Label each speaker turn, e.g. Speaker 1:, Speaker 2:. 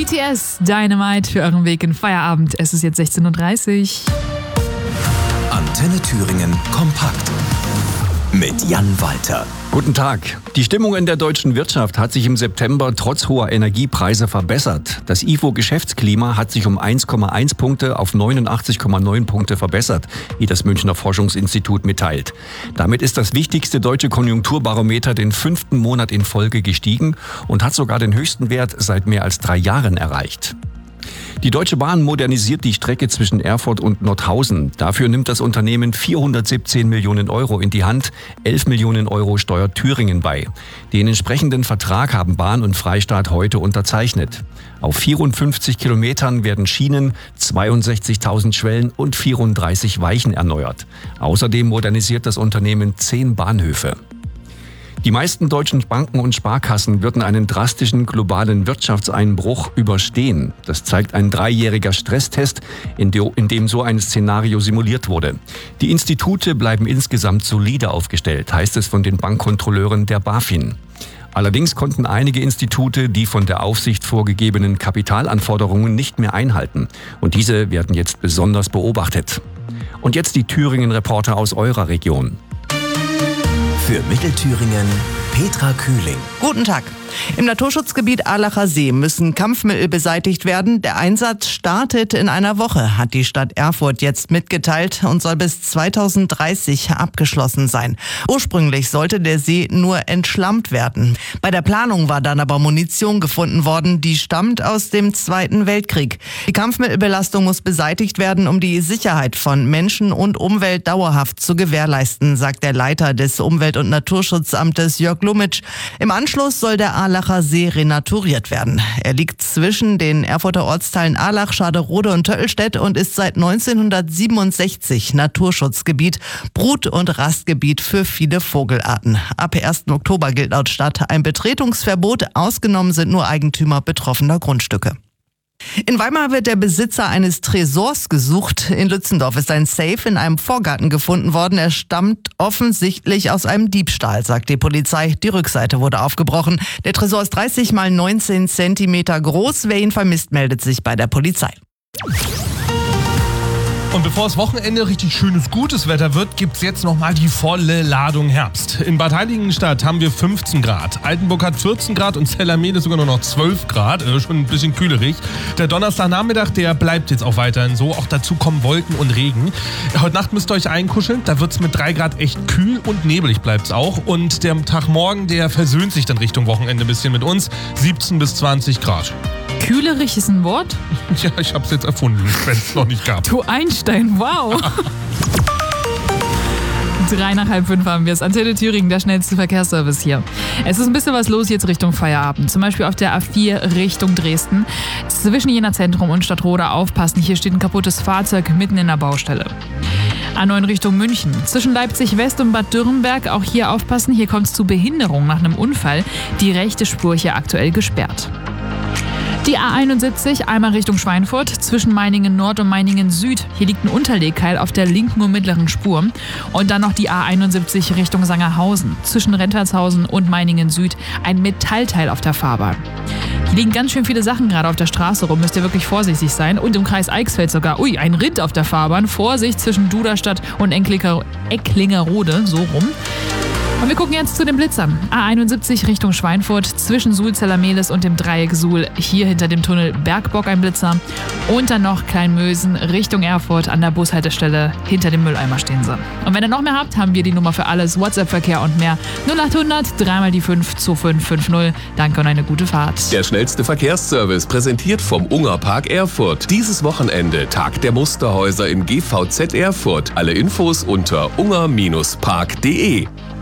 Speaker 1: BTS Dynamite für euren Weg in Feierabend. Es ist jetzt 16:30 Uhr.
Speaker 2: Antenne Thüringen kompakt mit Jan Walter.
Speaker 3: Guten Tag. Die Stimmung in der deutschen Wirtschaft hat sich im September trotz hoher Energiepreise verbessert. Das IFO-Geschäftsklima hat sich um 1,1 Punkte auf 89,9 Punkte verbessert, wie das Münchner Forschungsinstitut mitteilt. Damit ist das wichtigste deutsche Konjunkturbarometer den 5. Monat in Folge gestiegen und hat sogar den höchsten Wert seit mehr als 3 Jahren erreicht. Die Deutsche Bahn modernisiert die Strecke zwischen Erfurt und Nordhausen. Dafür nimmt das Unternehmen 417 Millionen Euro in die Hand. 11 Millionen Euro steuert Thüringen bei. Den entsprechenden Vertrag haben Bahn und Freistaat heute unterzeichnet. Auf 54 Kilometern werden Schienen, 62.000 Schwellen und 34 Weichen erneuert. Außerdem modernisiert das Unternehmen 10 Bahnhöfe. Die meisten deutschen Banken und Sparkassen würden einen drastischen globalen Wirtschaftseinbruch überstehen. Das zeigt ein 3-jähriger Stresstest, in dem so ein Szenario simuliert wurde. Die Institute bleiben insgesamt solide aufgestellt, heißt es von den Bankkontrolleuren der BaFin. Allerdings konnten einige Institute die von der Aufsicht vorgegebenen Kapitalanforderungen nicht mehr einhalten. Und diese werden jetzt besonders beobachtet. Und jetzt die Thüringen-Reporter aus eurer Region.
Speaker 2: Für Mittelthüringen Petra Kühling.
Speaker 4: Guten Tag. Im Naturschutzgebiet Ahlacher See müssen Kampfmittel beseitigt werden. Der Einsatz startet in einer Woche, hat die Stadt Erfurt jetzt mitgeteilt und soll bis 2030 abgeschlossen sein. Ursprünglich sollte der See nur entschlammt werden. Bei der Planung war dann aber Munition gefunden worden, die stammt aus dem Zweiten Weltkrieg. Die Kampfmittelbelastung muss beseitigt werden, um die Sicherheit von Menschen und Umwelt dauerhaft zu gewährleisten, sagt der Leiter des Umwelt- und Naturschutzamtes Jörg Lumitsch. Im Anschluss soll der Ahlacher See renaturiert werden. Er liegt zwischen den Erfurter Ortsteilen Ahlach, Schaderode und Töttelstedt und ist seit 1967 Naturschutzgebiet, Brut- und Rastgebiet für viele Vogelarten. Ab 1. Oktober gilt laut Stadt ein Betretungsverbot. Ausgenommen sind nur Eigentümer betroffener Grundstücke. In Weimar wird der Besitzer eines Tresors gesucht. In Lützendorf ist ein Safe in einem Vorgarten gefunden worden. Er stammt offensichtlich aus einem Diebstahl, sagt die Polizei. Die Rückseite wurde aufgebrochen. Der Tresor ist 30 mal 19 Zentimeter groß. Wer ihn vermisst, meldet sich bei der Polizei.
Speaker 5: Und bevor das Wochenende richtig schönes, gutes Wetter wird, gibt's jetzt nochmal die volle Ladung Herbst. In Bad Heiligenstadt haben wir 15 Grad. Altenburg hat 14 Grad und Zellermede sogar nur noch 12 Grad. Schon ein bisschen kühlerig. Der Donnerstagnachmittag, der bleibt jetzt auch weiterhin so. Auch dazu kommen Wolken und Regen. Heute Nacht müsst ihr euch einkuscheln. Da wird's mit 3 Grad echt kühl und nebelig bleibt's auch. Und der Tag morgen, der versöhnt sich dann Richtung Wochenende ein bisschen mit uns. 17 bis 20 Grad.
Speaker 1: Kühlerig ist ein Wort?
Speaker 5: Ja, ich hab's jetzt erfunden, wenn es noch nicht gab.
Speaker 1: Du Einstein, wow. 4:03 haben wir es. Antenne Thüringen, der schnellste Verkehrsservice hier. Es ist ein bisschen was los jetzt Richtung Feierabend. Zum Beispiel auf der A4 Richtung Dresden. Zwischen Jena Zentrum und Stadtroda aufpassen. Hier steht ein kaputtes Fahrzeug mitten in der Baustelle. A9 Richtung München. Zwischen Leipzig West und Bad Dürrenberg. Auch hier aufpassen. Hier kommt es zu Behinderung nach einem Unfall. Die rechte Spur hier aktuell gesperrt. Die A71 einmal Richtung Schweinfurt, zwischen Meiningen Nord und Meiningen Süd. Hier liegt ein Unterlegkeil auf der linken und mittleren Spur. Und dann noch die A71 Richtung Sangerhausen, zwischen Rentertshausen und Meiningen Süd. Ein Metallteil auf der Fahrbahn. Hier liegen ganz schön viele Sachen gerade auf der Straße rum, müsst ihr wirklich vorsichtig sein. Und im Kreis Eichsfeld sogar, ein Rind auf der Fahrbahn. Vorsicht zwischen Duderstadt und Ecklingerode, so rum. Und wir gucken jetzt zu den Blitzern. A71 Richtung Schweinfurt, zwischen Suhl-Zellermehlis und dem Dreieck Suhl. Hier hinter dem Tunnel Bergbock ein Blitzer. Und dann noch Kleinmösen Richtung Erfurt an der Bushaltestelle. Hinter dem Mülleimer stehen sie. Und wenn ihr noch mehr habt, haben wir die Nummer für alles, WhatsApp-Verkehr und mehr. 0800 3 die 5 2550. Danke und eine gute Fahrt.
Speaker 6: Der schnellste Verkehrsservice präsentiert vom Ungerpark Erfurt. Dieses Wochenende Tag der Musterhäuser im GVZ Erfurt. Alle Infos unter unger-park.de.